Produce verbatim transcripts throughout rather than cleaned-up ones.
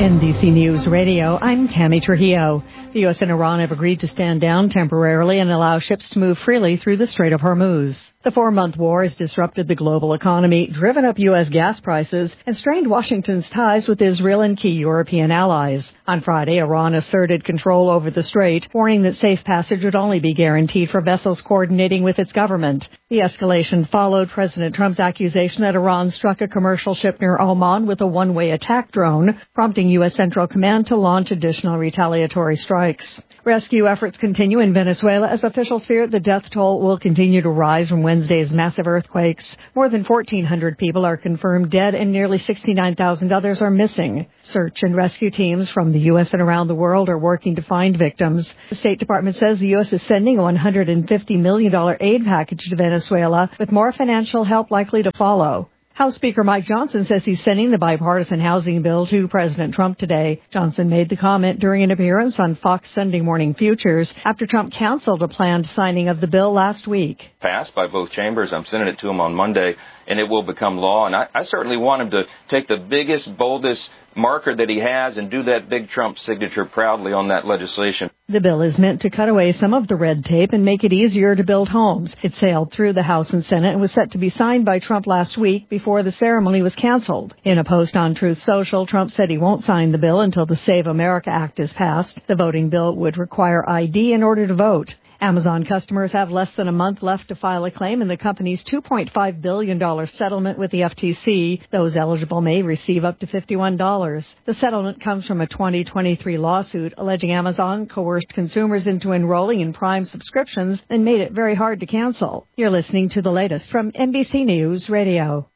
N B C News Radio, I'm Tammy Trujillo. The U S and Iran have agreed to stand down temporarily and allow ships to move freely through the Strait of Hormuz. The four-month war has disrupted the global economy, driven up U S gas prices, and strained Washington's ties with Israel and key European allies. On Friday, Iran asserted control over the strait, warning that safe passage would only be guaranteed for vessels coordinating with its government. The escalation followed President Trump's accusation that Iran struck a commercial ship near Oman with a one-way attack drone, prompting U S Central Command to launch additional retaliatory strikes. Rescue efforts continue in Venezuela as officials fear the death toll will continue to rise from Wednesday's massive earthquakes. More than fourteen hundred people are confirmed dead and nearly sixty-nine thousand others are missing. Search and rescue teams from the U S and around the world are working to find victims. The State Department says the U S is sending a one hundred fifty million dollars aid package to Venezuela, with more financial help likely to follow. House Speaker Mike Johnson says he's sending the bipartisan housing bill to President Trump today. Johnson made the comment during an appearance on Fox Sunday Morning Futures after Trump canceled a planned signing of the bill last week. Passed by both chambers. I'm sending it to him on Monday, and it will become law. And I, I certainly want him to take the biggest, boldest marker that he has and do that big Trump signature proudly on that legislation. The bill is meant to cut away some of the red tape and make it easier to build homes. It sailed through the House and Senate and was set to be signed by Trump last week before the ceremony was canceled. In a post on Truth Social, Trump said he won't sign the bill until the Save America Act is passed. The voting bill would require I D in order to vote. Amazon customers have less than a month left to file a claim in the company's two point five billion dollars settlement with the F T C. Those eligible may receive up to fifty-one dollars. The settlement comes from a twenty twenty-three lawsuit alleging Amazon coerced consumers into enrolling in Prime subscriptions and made it very hard to cancel. You're listening to the latest from N B C News Radio.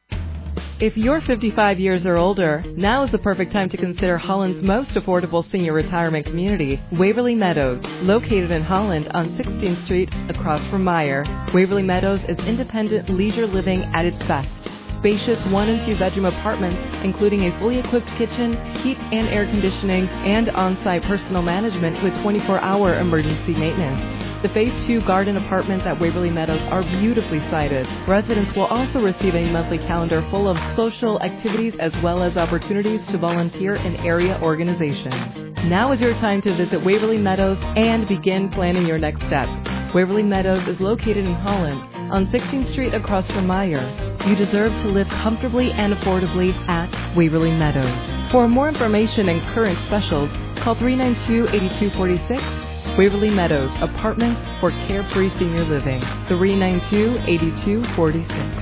If you're fifty-five years or older, now is the perfect time to consider Holland's most affordable senior retirement community, Waverly Meadows, located in Holland on sixteenth Street across from Meijer. Waverly Meadows is independent leisure living at its best. Spacious one and two bedroom apartments, including a fully equipped kitchen, heat and air conditioning, and on-site personal management with twenty-four hour emergency maintenance. The Phase two garden apartments at Waverly Meadows are beautifully sited. Residents will also receive a monthly calendar full of social activities as well as opportunities to volunteer in area organizations. Now is your time to visit Waverly Meadows and begin planning your next step. Waverly Meadows is located in Holland on sixteenth Street across from Meijer. You deserve to live comfortably and affordably at Waverly Meadows. For more information and current specials, call three nine two, eight two four six. Waverly Meadows, apartments for carefree senior living. three nine two, eight two four six.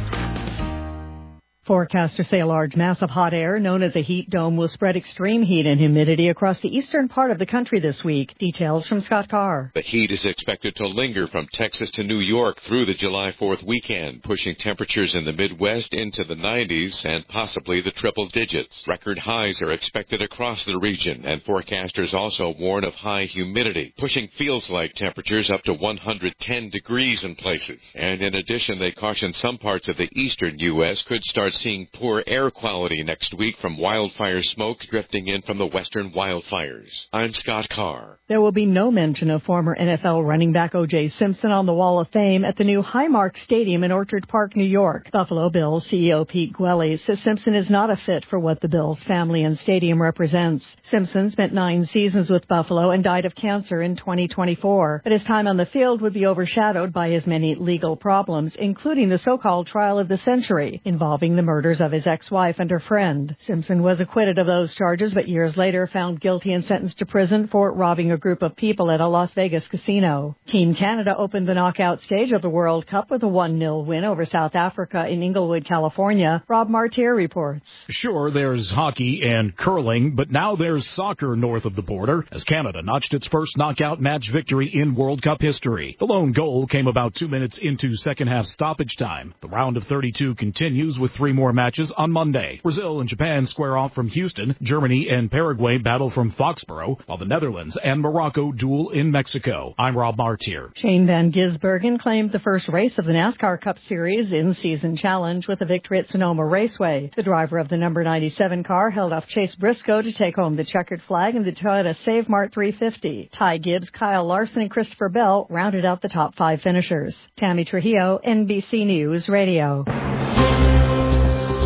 Forecasters say a large mass of hot air, known as a heat dome, will spread extreme heat and humidity across the eastern part of the country this week. Details from Scott Carr. The heat is expected to linger from Texas to New York through the July fourth weekend, pushing temperatures in the Midwest into the nineties and possibly the triple digits. Record highs are expected across the region, and forecasters also warn of high humidity, pushing feels-like temperatures up to one hundred ten degrees in places. And in addition, they caution some parts of the eastern U S could start seeing poor air quality next week from wildfire smoke drifting in from the western wildfires. I'm Scott Carr. There will be no mention of former N F L running back O J Simpson on the Wall of Fame at the new Highmark Stadium in Orchard Park, New York. Buffalo Bills C E O Pete Gwelly says Simpson is not a fit for what the Bills family and stadium represents. Simpson spent nine seasons with Buffalo and died of cancer in twenty twenty-four, but his time on the field would be overshadowed by his many legal problems, including the so-called trial of the century, involving the murders of his ex-wife and her friend. Simpson was acquitted of those charges, but years later found guilty and sentenced to prison for robbing a group of people at a Las Vegas casino. Team Canada opened the knockout stage of the World Cup with a one nil win over South Africa in Inglewood, California. Rob Martier reports. Sure, there's hockey and curling, but now there's soccer north of the border as Canada notched its first knockout match victory in World Cup history. The lone goal came about two minutes into second-half stoppage time. The round of thirty-two continues with three more matches on Monday. Brazil and Japan square off from Houston. Germany and Paraguay battle from Foxborough, while the Netherlands and Morocco duel in Mexico. I'm Rob Martier. Shane Van Gisbergen claimed the first race of the NASCAR Cup Series in-season challenge with a victory at Sonoma Raceway. The driver of the number ninety-seven car held off Chase Briscoe to take home the checkered flag in the Toyota Save Mart three fifty. Ty Gibbs, Kyle Larson, and Christopher Bell rounded out the top five finishers. Tammy Trujillo, N B C News Radio.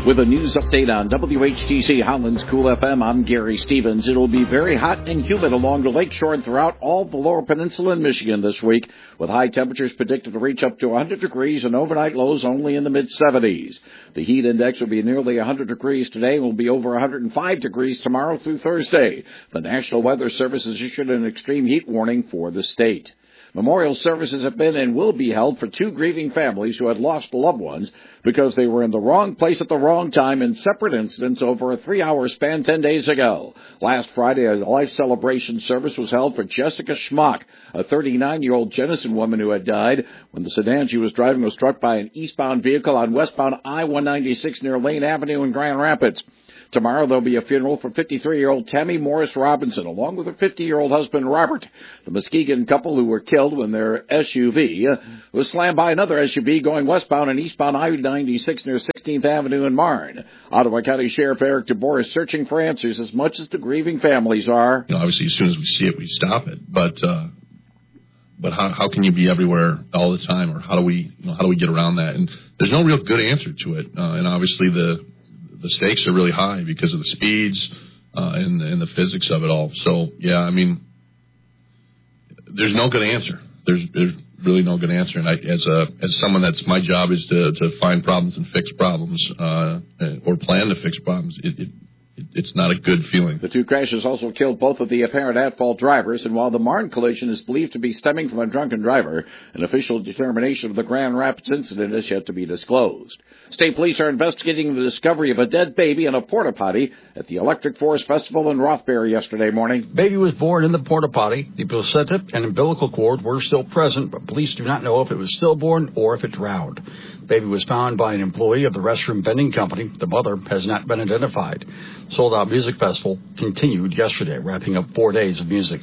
With a news update on W H T C Holland's Cool F M, I'm Gary Stevens. It'll be very hot and humid along the lakeshore and throughout all the lower peninsula in Michigan this week, with high temperatures predicted to reach up to one hundred degrees and overnight lows only in the mid-seventies. The heat index will be nearly one hundred degrees today and will be over one hundred five degrees tomorrow through Thursday. The National Weather Service has issued an extreme heat warning for the state. Memorial services have been and will be held for two grieving families who had lost loved ones because they were in the wrong place at the wrong time in separate incidents over a three-hour span ten days ago. Last Friday, a life celebration service was held for Jessica Schmock, a thirty-nine-year-old Jenison woman who had died when the sedan she was driving was struck by an eastbound vehicle on westbound I one ninety-six near Lane Avenue in Grand Rapids. Tomorrow there'll be a funeral for fifty-three-year-old Tammy Morris Robinson, along with her fifty-year-old husband, Robert. The Muskegon couple who were killed when their S U V uh, was slammed by another S U V going westbound on eastbound I ninety-six near sixteenth Avenue in Marne. Ottawa County Sheriff Eric DeBoer is searching for answers as much as the grieving families are. You know, obviously, as soon as we see it, we stop it. But uh, but how how can you be everywhere all the time, or how do we you know how do we get around that? And there's no real good answer to it. Uh, and obviously the The stakes are really high because of the speeds uh, and, and the physics of it all. So, yeah, I mean, there's no good answer. There's, there's really no good answer. And I, as a as someone that's my job is to, to find problems and fix problems uh, or plan to fix problems, it, it, it's not a good feeling. The two crashes also killed both of the apparent at-fault drivers, and while the Marne collision is believed to be stemming from a drunken driver, an official determination of the Grand Rapids incident is yet to be disclosed. State police are investigating the discovery of a dead baby in a porta potty at the Electric Forest Festival in Rothbury yesterday morning. Baby was born in the porta potty. The placenta and umbilical cord were still present, but police do not know if it was stillborn or if it drowned. Baby was found by an employee of the restroom vending company. The mother has not been identified. Sold Out Music Festival continued yesterday, wrapping up four days of music.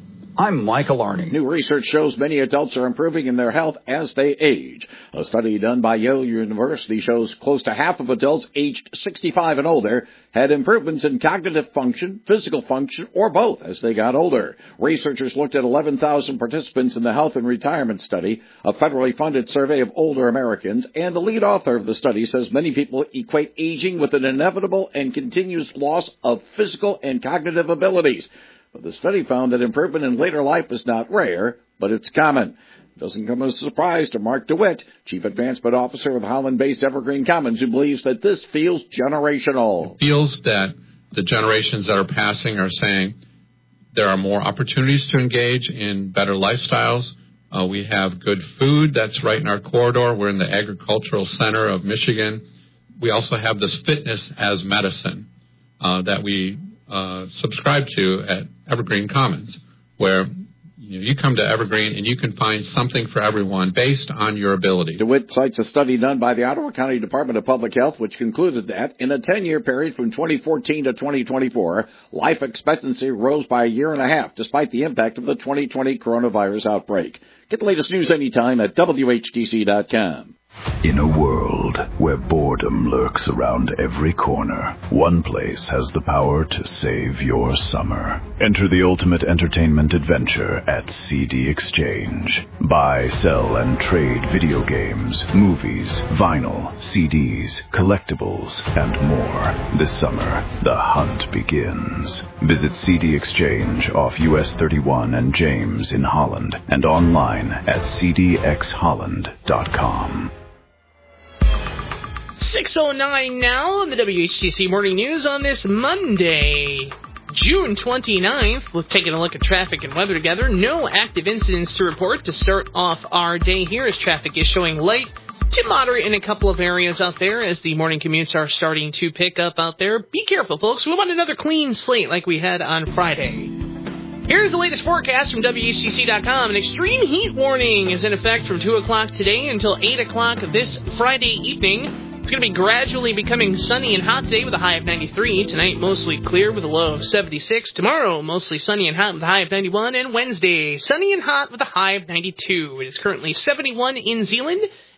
I'm Michael Arning. New research shows many adults are improving in their health as they age. A study done by Yale University shows close to half of adults aged sixty-five and older had improvements in cognitive function, physical function, or both as they got older. Researchers looked at eleven thousand participants in the Health and Retirement Study, a federally funded survey of older Americans, and the lead author of the study says many people equate aging with an inevitable and continuous loss of physical and cognitive abilities. But the study found that improvement in later life is not rare, but it's common. It doesn't come as a surprise to Mark DeWitt, Chief Advancement Officer with Holland-based Evergreen Commons, who believes that this feels generational. It feels that the generations that are passing are saying there are more opportunities to engage in better lifestyles. Uh, we have good food that's right in our corridor. We're in the agricultural center of Michigan. We also have this fitness as medicine uh, that we uh, subscribe to at Evergreen Commons, where you know, you come to Evergreen and you can find something for everyone based on your ability. DeWitt cites a study done by the Ottawa County Department of Public Health, which concluded that in a ten-year period from twenty fourteen to twenty twenty-four, life expectancy rose by a year and a half, despite the impact of the twenty twenty coronavirus outbreak. Get the latest news anytime at W H T C dot com. In a world where boredom lurks around every corner, one place has the power to save your summer. Enter the ultimate entertainment adventure at C D Exchange. Buy, sell, and trade video games, movies, vinyl, C Ds, collectibles, and more. This summer, the hunt begins. Visit C D Exchange off U S thirty-one and James in Holland and online at c d x holland dot com. six oh nine now on the W H T C Morning News on this Monday, June twenty-ninth. We're taking a look at traffic and weather together. No active incidents to report to start off our day here as traffic is showing light to moderate in a couple of areas out there as the morning commutes are starting to pick up out there. Be careful, folks. We want another clean slate like we had on Friday. Here's the latest forecast from W H T C dot com. An extreme heat warning is in effect from two o'clock today until eight o'clock this Friday evening. It's going to be gradually becoming sunny and hot today with a high of ninety-three. Tonight, mostly clear with a low of seventy-six. Tomorrow, mostly sunny and hot with a high of ninety-one. And Wednesday, sunny and hot with a high of ninety-two. It is currently seventy-one in Zeeland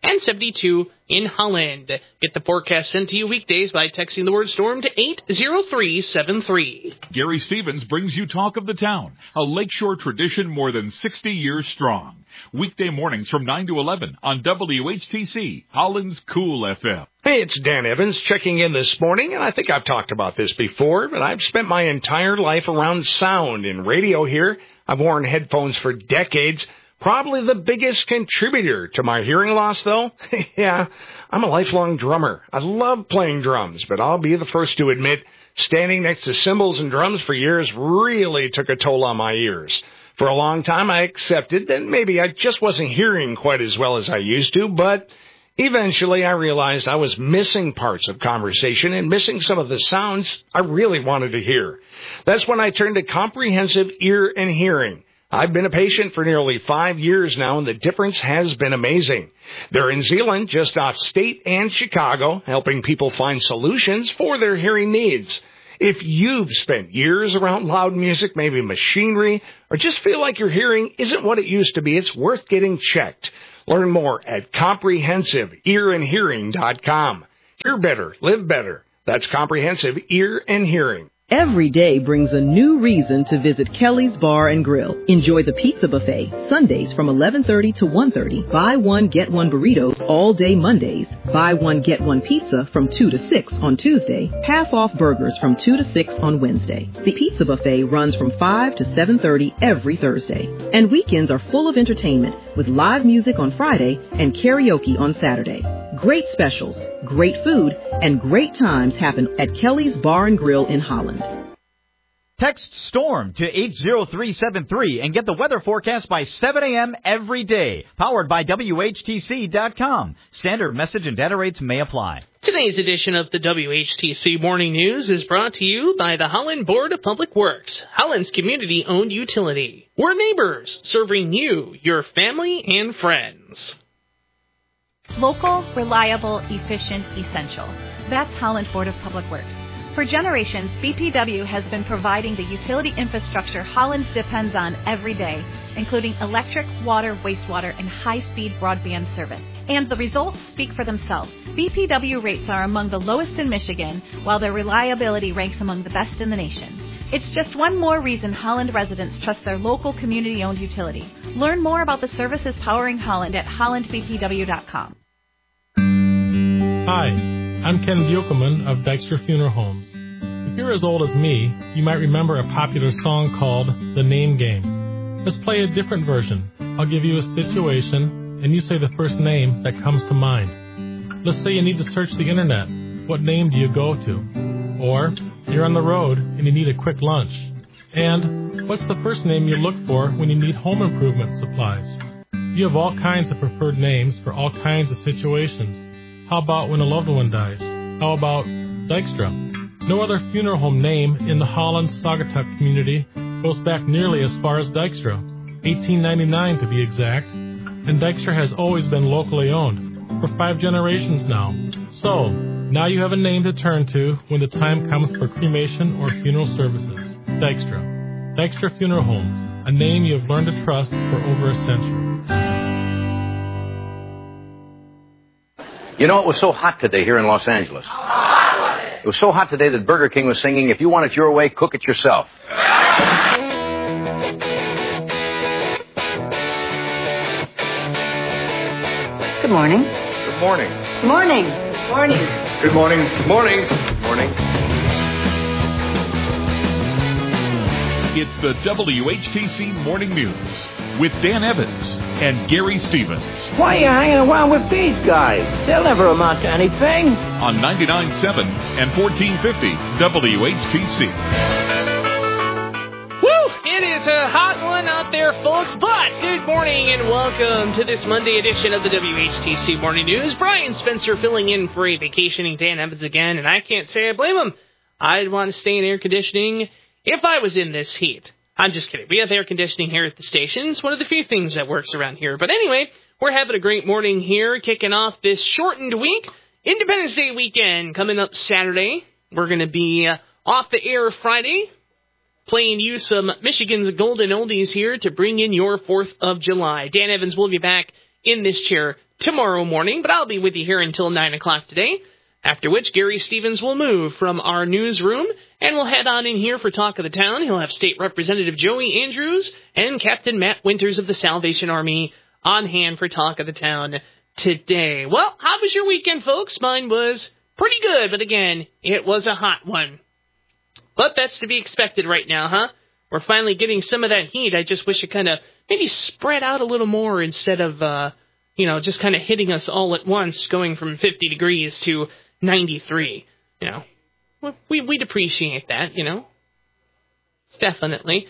and seventy-two in Holland. Get the forecast sent to you weekdays by texting the word storm to eight zero three seven three. Gary Stevens brings you Talk of the Town, a Lakeshore tradition more than sixty years strong. Weekday mornings from nine to eleven on W H T C, Holland's Cool F M. Hey, it's Dan Evans checking in this morning, and I think I've talked about this before, but I've spent my entire life around sound in radio here. I've worn headphones for decades. Probably the biggest contributor to my hearing loss, though? Yeah, I'm a lifelong drummer. I love playing drums, but I'll be the first to admit standing next to cymbals and drums for years really took a toll on my ears. For a long time, I accepted that maybe I just wasn't hearing quite as well as I used to, but eventually I realized I was missing parts of conversation and missing some of the sounds I really wanted to hear. That's when I turned to Comprehensive Ear and Hearing. I've been a patient for nearly five years now, and the difference has been amazing. They're in Zeeland, just off State and Chicago, helping people find solutions for their hearing needs. If you've spent years around loud music, maybe machinery, or just feel like your hearing isn't what it used to be, it's worth getting checked. Learn more at comprehensive ear and hearing dot com. Hear better, live better. That's Comprehensive Ear and Hearing. Every day brings a new reason to visit Kelly's Bar and Grill. Enjoy the pizza buffet, Sundays from eleven thirty to one thirty. Buy one, get one burritos all day Mondays. Buy one, get one pizza from two to six on Tuesday. Half off burgers from two to six on Wednesday. The pizza buffet runs from five to seven thirty every Thursday. And weekends are full of entertainment with live music on Friday and karaoke on Saturday. Great specials, great food, and great times happen at Kelly's Bar and Grill in Holland. Text STORM to eight zero three seven three and get the weather forecast by seven a.m. every day. Powered by W H T C dot com. Standard message and data rates may apply. Today's edition of the W H T C Morning News is brought to you by the Holland Board of Public Works, Holland's community-owned utility. We're neighbors, serving you, your family, and friends. Local, reliable, efficient, essential. That's Holland Board of Public Works. For generations, B P W has been providing the utility infrastructure Holland depends on every day, including electric, water, wastewater, and high-speed broadband service. And the results speak for themselves. B P W rates are among the lowest in Michigan, while their reliability ranks among the best in the nation. It's just one more reason Holland residents trust their local community-owned utility. Learn more about the services powering Holland at holland b p w dot com. Hi, I'm Ken Buchelman of Dykstra Funeral Homes. If you're as old as me, you might remember a popular song called The Name Game. Let's play a different version. I'll give you a situation, and you say the first name that comes to mind. Let's say you need to search the internet. What name do you go to? Or you're on the road and you need a quick lunch. And what's the first name you look for when you need home improvement supplies? You have all kinds of preferred names for all kinds of situations. How about when a loved one dies? How about Dykstra? No other funeral home name in the Holland-Saugatuck community goes back nearly as far as Dykstra, eighteen ninety-nine to be exact, and Dykstra has always been locally owned, for five generations now. So, now you have a name to turn to when the time comes for cremation or funeral services. Dykstra. Dykstra Funeral Homes, a name you have learned to trust for over a century. You know, it was so hot today here in Los Angeles. It was so hot today that Burger King was singing, "If you want it your way, cook it yourself." Good morning. Good morning. Morning. Morning. Good morning. Good morning. Good morning. It's the W H T C Morning News with Dan Evans and Gary Stevens. Why are you hanging around with these guys? They'll never amount to anything. On ninety-nine point seven and fourteen fifty W H T C. Woo! It is a hot one out there, folks, but good morning and welcome to this Monday edition of the W H T C Morning News. Brian Spencer filling in for a vacationing Dan Evans again, and I can't say I blame him. I'd want to stay in air conditioning if I was in this heat. I'm just kidding. We have air conditioning here at the station. It's one of the few things that works around here. But anyway, we're having a great morning here, kicking off this shortened week. Independence Day weekend coming up Saturday. We're going to be uh, off the air Friday, playing you some Michigan's Golden Oldies here to bring in your fourth of July. Dan Evans will be back in this chair tomorrow morning, but I'll be with you here until nine o'clock today, after which Gary Stevens will move from our newsroom, and we'll head on in here for Talk of the Town. He'll have State Representative Joey Andrews and Captain Matt Winters of the Salvation Army on hand for Talk of the Town today. Well, how was your weekend, folks? Mine was pretty good, but again, it was a hot one. But that's to be expected right now, huh? We're finally getting some of that heat. I just wish it kind of maybe spread out a little more instead of, uh, you know, just kind of hitting us all at once, going from fifty degrees to ninety-three. You know, we, we'd appreciate that, you know. It's definitely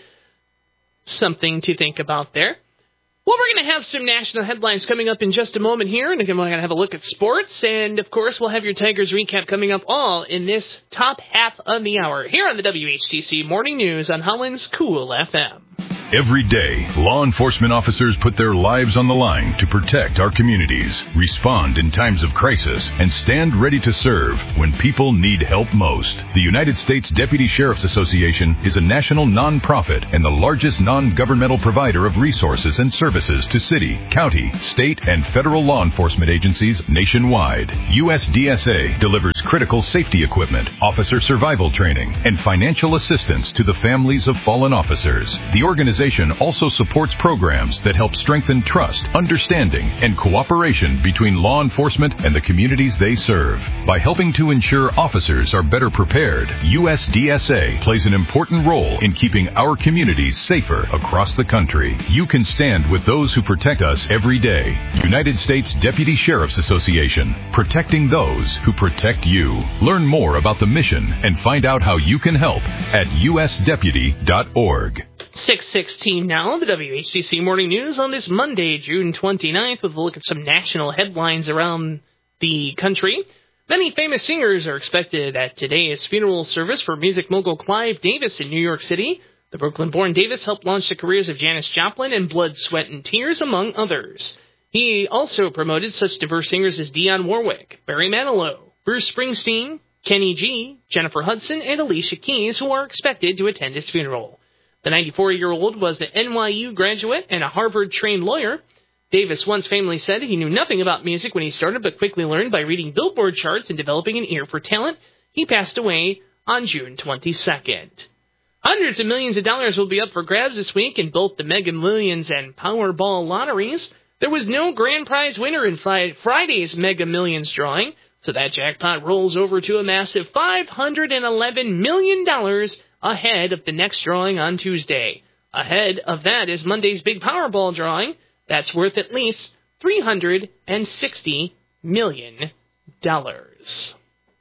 something to think about there. Well, we're going to have some national headlines coming up in just a moment here, and again, we're going to have a look at sports, and of course, we'll have your Tigers recap coming up all in this top half of the hour here on the W H T C Morning News on Holland's Cool F M. Every day, law enforcement officers put their lives on the line to protect our communities, respond in times of crisis, and stand ready to serve when people need help most. The United States Deputy Sheriff's Association is a national nonprofit and the largest non-governmental provider of resources and services to city, county, state, and federal law enforcement agencies nationwide. U S D S A delivers critical safety equipment, officer survival training, and financial assistance to the families of fallen officers. The organization also supports programs that help strengthen trust, understanding, and cooperation between law enforcement and the communities they serve. By helping to ensure officers are better prepared, U S D S A plays an important role in keeping our communities safer across the country. You can stand with those who protect us every day. United States Deputy Sheriff's Association, protecting those who protect you. Learn more about the mission and find out how you can help at U S deputy dot org. six sixteen now, the W H T C Morning News on this Monday, June twenty-ninth, with a look at some national headlines around the country. Many famous singers are expected at today's funeral service for music mogul Clive Davis in New York City. The Brooklyn-born Davis helped launch the careers of Janis Joplin and Blood, Sweat, and Tears, among others. He also promoted such diverse singers as Dionne Warwick, Barry Manilow, Bruce Springsteen, Kenny G, Jennifer Hudson, and Alicia Keys, who are expected to attend his funeral. The ninety-four-year-old was an N Y U graduate and a Harvard-trained lawyer. Davis once famously said he knew nothing about music when he started, but quickly learned by reading Billboard charts and developing an ear for talent. He passed away on June twenty-second. Hundreds of millions of dollars will be up for grabs this week in both the Mega Millions and Powerball lotteries. There was no grand prize winner in Friday's Mega Millions drawing, so that jackpot rolls over to a massive five hundred eleven million dollars ahead of the next drawing on Tuesday. Ahead of that is Monday's big Powerball drawing. That's worth at least three hundred sixty million dollars.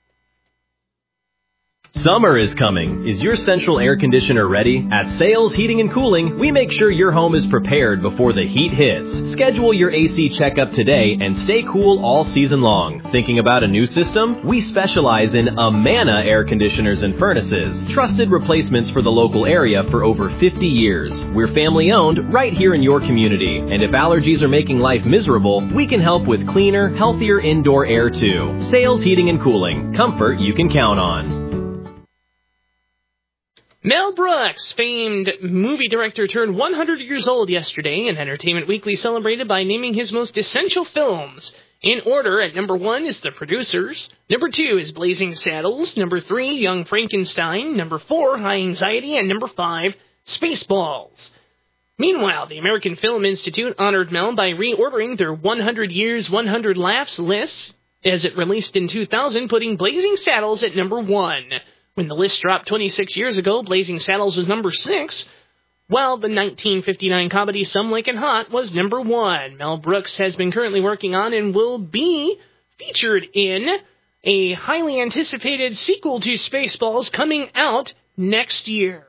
Summer is coming. Is your central air conditioner ready? At Sales Heating and Cooling, we make sure your home is prepared before the heat hits. Schedule your A C checkup today and stay cool all season long. Thinking about a new system? We specialize in Amana air conditioners and furnaces, trusted replacements for the local area for over fifty years. We're family owned right here in your community. And if allergies are making life miserable, we can help with cleaner, healthier indoor air too. Sales Heating and Cooling. Comfort you can count on. Mel Brooks, famed movie director, turned one hundred years old yesterday, and Entertainment Weekly celebrated by naming his most essential films. In order, at number one is The Producers, number two is Blazing Saddles, number three, Young Frankenstein, number four, High Anxiety, and number five, Spaceballs. Meanwhile, the American Film Institute honored Mel by reordering their one hundred Years, one hundred Laughs list, as it released in two thousand, putting Blazing Saddles at number one. When the list dropped twenty-six years ago, Blazing Saddles was number six, while the nineteen fifty-nine comedy Some Like It Hot was number one. Mel Brooks has been currently working on and will be featured in a highly anticipated sequel to Spaceballs coming out next year.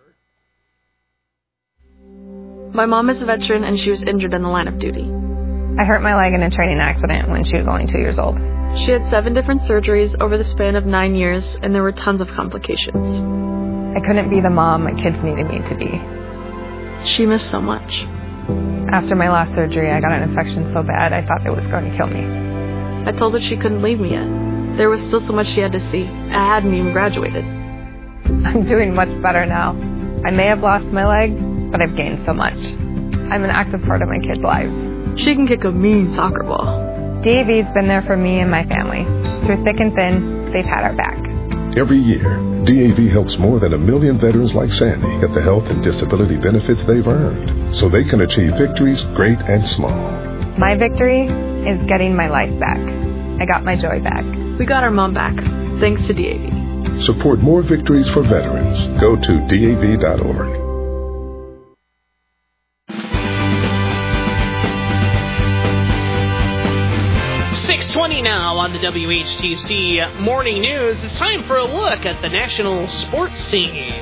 My mom is a veteran and she was injured in the line of duty. I hurt my leg in a training accident when she was only two years old. She had seven different surgeries over the span of nine years, and there were tons of complications. I couldn't be the mom my kids needed me to be. She missed so much. After my last surgery, I got an infection so bad I thought it was going to kill me. I told her she couldn't leave me yet. There was still so much she had to see. I hadn't even graduated. I'm doing much better now. I may have lost my leg, but I've gained so much. I'm an active part of my kids' lives. She can kick a mean soccer ball. D A V's been there for me and my family. Through thick and thin, they've had our back. Every year, D A V helps more than a million veterans like Sandy get the health and disability benefits they've earned so they can achieve victories great and small. My victory is getting my life back. I got my joy back. We got our mom back, thanks to D A V. Support more victories for veterans. Go to D A V dot org. six twenty now on the W H T C Morning News. It's time for a look at the national sports scene.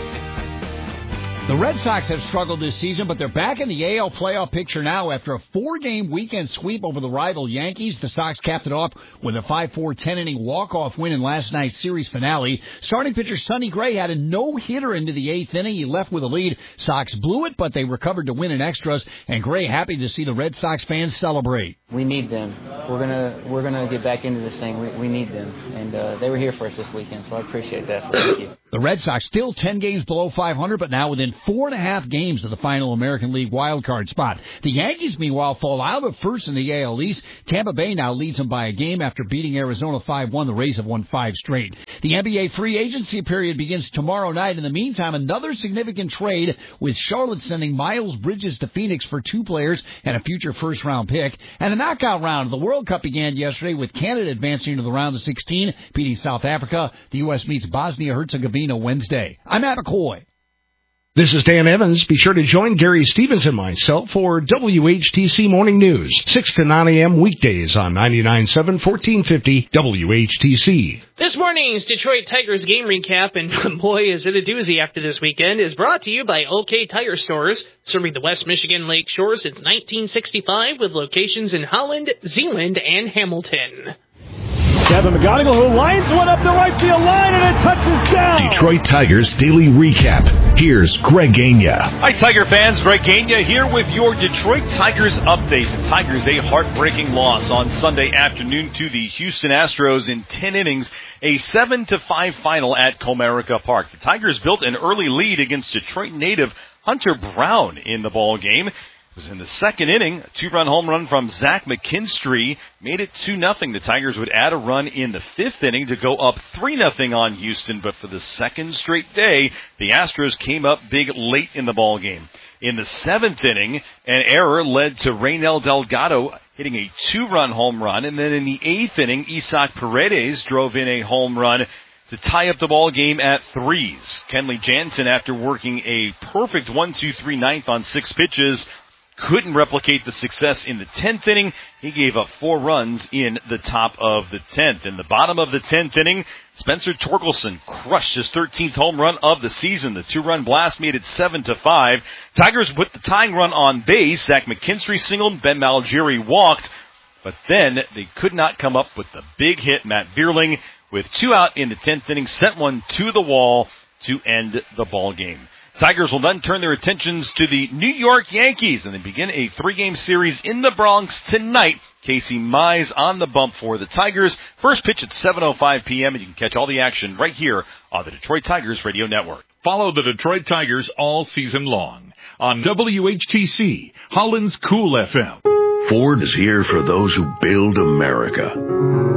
The Red Sox have struggled this season, but they're back in the A L playoff picture now after a four-game weekend sweep over the rival Yankees. The Sox capped it off with a five four ten-inning walk-off win in last night's series finale. Starting pitcher Sonny Gray had a no-hitter into the eighth inning. He left with a lead. Sox blew it, but they recovered to win in extras, and Gray happy to see the Red Sox fans celebrate. We need them. We're gonna we're gonna get back into this thing. We, we need them, and uh, they were here for us this weekend, so I appreciate that. So thank you. The Red Sox still ten games below five hundred, but now within four and a half games of the final American League wildcard spot. The Yankees, meanwhile, fall out of first in the A L East. Tampa Bay now leads them by a game after beating Arizona five one. The Rays have won five straight. The N B A free agency period begins tomorrow night. In the meantime, another significant trade with Charlotte sending Miles Bridges to Phoenix for two players and a future first-round pick. And a knockout round of the World Cup began yesterday with Canada advancing to the round of sixteen, beating South Africa. The U S meets Bosnia-Herzegovina Wednesday. I'm Matt McCoy. This is Dan Evans. Be sure to join Gary Stevens and myself for W H T C Morning News, six to nine a.m. weekdays on ninety-nine point seven, fourteen fifty W H T C. This morning's Detroit Tigers game recap, and boy, is it a doozy after this weekend, is brought to you by OK Tire Stores, serving the West Michigan Lake Shore since nineteen sixty-five with locations in Holland, Zeeland, and Hamilton. Kevin McGonigal, who lines one up the right field line, and it touches down. Detroit Tigers Daily Recap. Here's Greg Gagnon. Hi, Tiger fans. Greg Gagnon here with your Detroit Tigers update. The Tigers a heartbreaking loss on Sunday afternoon to the Houston Astros in ten innings, a seven to five final at Comerica Park. The Tigers built an early lead against Detroit native Hunter Brown in the ball game. It was in the second inning. A two-run home run from Zach McKinstry made it two nothing. The Tigers would add a run in the fifth inning to go up three nothing on Houston, but for the second straight day, the Astros came up big late in the ball game. In the seventh inning, an error led to Reynel Delgado hitting a two-run home run, and then in the eighth inning, Isaac Paredes drove in a home run to tie up the ball game at threes. Kenley Jansen, after working a perfect one two three ninth on six pitches, couldn't replicate the success in the tenth inning. He gave up four runs in the top of the tenth. In the bottom of the tenth inning, Spencer Torkelson crushed his thirteenth home run of the season. The two-run blast made it seven to five. Tigers put the tying run on base. Zach McKinstry singled, Ben Malgeri walked, but then they could not come up with the big hit. Matt Vierling, with two out in the tenth inning, sent one to the wall to end the ball game. Tigers will then turn their attentions to the New York Yankees, and they begin a three-game series in the Bronx tonight. Casey Mize on the bump for the Tigers. First pitch at seven oh five p.m., and you can catch all the action right here on the Detroit Tigers Radio Network. Follow the Detroit Tigers all season long on W H T C, Holland's Cool F M. Ford is here for those who build America.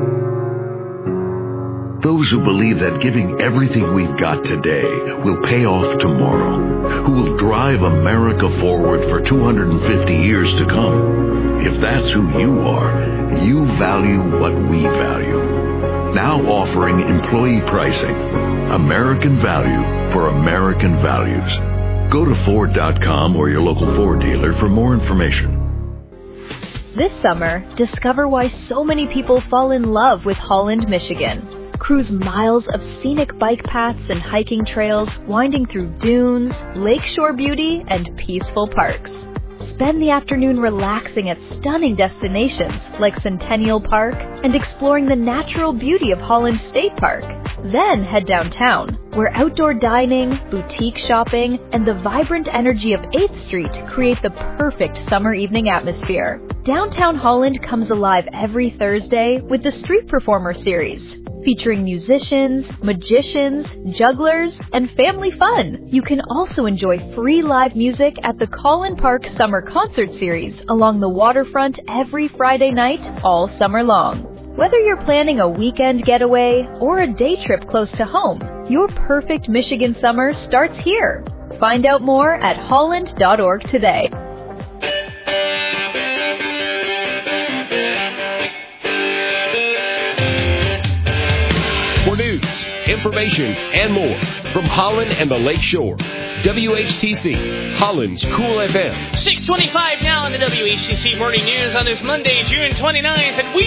Those who believe that giving everything we've got today will pay off tomorrow, who will drive America forward for two hundred fifty years to come. If that's who you are, you value what we value. Now offering employee pricing, American value for American values. Go to Ford dot com or your local Ford dealer for more information. This summer, discover why so many people fall in love with Holland, Michigan. Cruise miles of scenic bike paths and hiking trails winding through dunes, lakeshore beauty, and peaceful parks. Spend the afternoon relaxing at stunning destinations like Centennial Park and exploring the natural beauty of Holland State Park. Then head downtown, where outdoor dining, boutique shopping, and the vibrant energy of eighth Street create the perfect summer evening atmosphere. Downtown Holland comes alive every Thursday with the Street Performer Series. featuring musicians, magicians, jugglers, and family fun. You can also enjoy free live music at the Collin Park Summer Concert Series along the waterfront every Friday night all summer long. Whether you're planning a weekend getaway or a day trip close to home, your perfect Michigan summer starts here. Find out more at holland dot org today. For news, information, and more from Holland and the Lake Shore, W H T C, Holland's Cool F M. six twenty-five now in the W H T C Morning News on this Monday, June twenty-ninth, and we